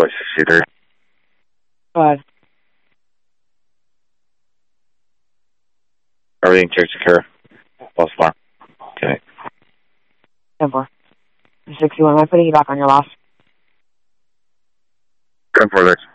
Flight 63. Go ahead. Everything checked secure. Plus 1. Okay. 10-4. 61, am I putting you back on your last? 10-4, thanks.